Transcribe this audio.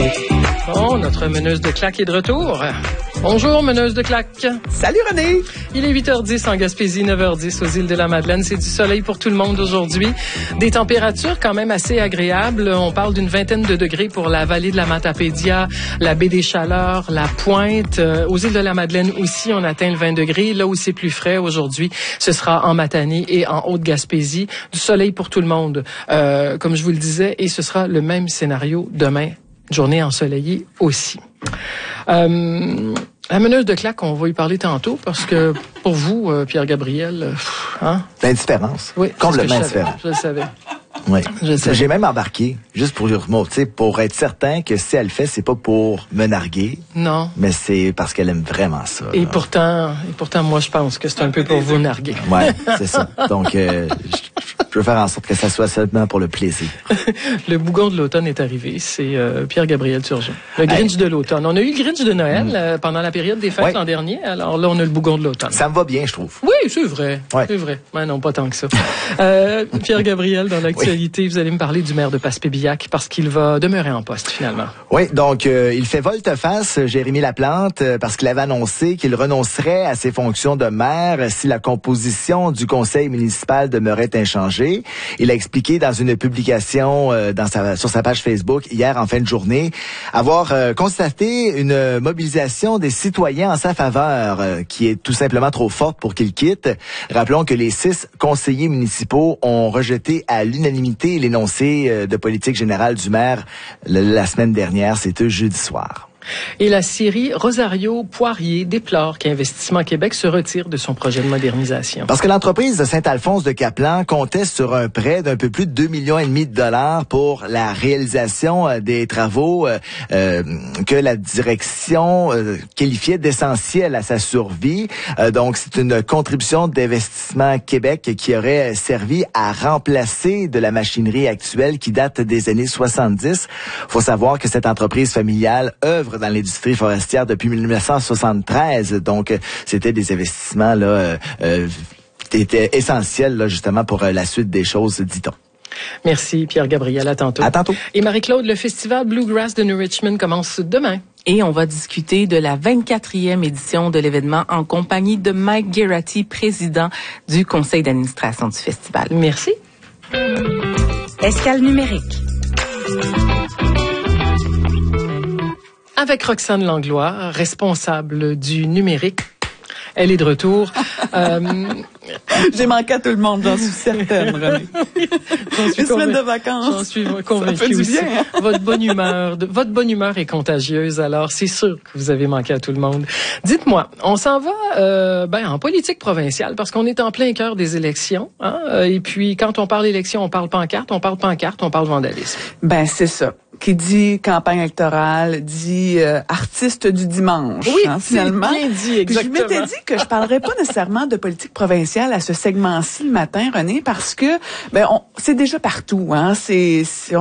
Bon, notre meneuse de claques est de retour. Bonjour, meneuse de claques. Salut René. Il est 8h10 en Gaspésie, 9h10 aux îles de la Madeleine. C'est du soleil pour tout le monde aujourd'hui. Des températures quand même assez agréables. On parle d'une vingtaine de degrés pour la vallée de la Matapédia, la baie des Chaleurs, la Pointe. Aux îles de la Madeleine aussi, on atteint le 20 degrés. Là où c'est plus frais aujourd'hui, ce sera en Matanie et en Haute-Gaspésie. Du soleil pour tout le monde, comme je vous le disais. Et ce sera le même scénario demain. Journée ensoleillée aussi. La meneuse de claques, on va y parler tantôt parce que pour vous, Pierre-Gabriel, L'indifférence. Oui, complètement indifférent. Je le savais. Oui. Je sais. J'ai même embarqué, juste pour être certain que si elle le fait, c'est pas pour me narguer. Non. Mais c'est parce qu'elle aime vraiment ça. Et pourtant, moi, je pense que c'est un peu pour vous narguer. Ouais, c'est ça. Donc, je veux faire en sorte que ça soit seulement pour le plaisir. Le bougon de l'automne est arrivé. C'est Pierre-Gabriel Turgeon. Le Grinch de l'automne. On a eu le Grinch de Noël pendant la période des fêtes l'an dernier. Alors là, on a le bougon de l'automne. Ça me va bien, je trouve. Oui, c'est vrai. Ouais. C'est vrai. Mais non, pas tant que ça. Pierre-Gabriel, dans l'actualité, vous allez me parler du maire de Passepébiac parce qu'il va demeurer en poste, finalement. Oui, donc il fait volte-face, Jérémy Laplante, parce qu'il avait annoncé qu'il renoncerait à ses fonctions de maire si la composition du conseil municipal demeurait inchangée. Il a expliqué dans une publication sur sa page Facebook hier en fin de journée avoir constaté une mobilisation des citoyens en sa faveur qui est tout simplement trop forte pour qu'il quitte. Rappelons que les 6 conseillers municipaux ont rejeté à l'unanimité l'énoncé de politique générale du maire la semaine dernière, c'était jeudi soir. Et la scierie Rosario Poirier déplore qu'Investissement Québec se retire de son projet de modernisation. Parce que l'entreprise de Saint-Alphonse de Caplan comptait sur un prêt d'un peu plus de 2,5 millions de dollars pour la réalisation des travaux que la direction qualifiait d'essentiels à sa survie. Donc, c'est une contribution d'Investissement Québec qui aurait servi à remplacer de la machinerie actuelle qui date des années 70. Faut savoir que cette entreprise familiale œuvre dans l'industrie forestière depuis 1973. Donc, c'était des investissements qui étaient essentiels là, justement pour la suite des choses, dit-on. Merci Pierre-Gabriel, à tantôt. À tantôt. Et Marie-Claude, le festival Bluegrass de New Richmond commence demain. Et on va discuter de la 24e édition de l'événement en compagnie de Mike Geraghty, président du conseil d'administration du festival. Merci. Escale numérique. Avec Roxane Langlois, responsable du numérique. Elle est de retour. J'ai manqué à tout le monde, j'en suis certaine, René. Une semaine de vacances. J'en suis convaincue. Ça fait du bien, hein? Votre bonne humeur est contagieuse, alors c'est sûr que vous avez manqué à tout le monde. Dites-moi, on s'en va en politique provinciale parce qu'on est en plein cœur des élections. Et puis, quand on parle élections, on parle pancarte, on parle vandalisme. Ben, c'est ça. Qui dit campagne électorale, dit artiste du dimanche. Oui, finalement. C'est bien dit, exactement. Je m'étais dit que je parlerais pas nécessairement de politique provinciale à ce segment-ci le matin, René, parce que c'est déjà partout.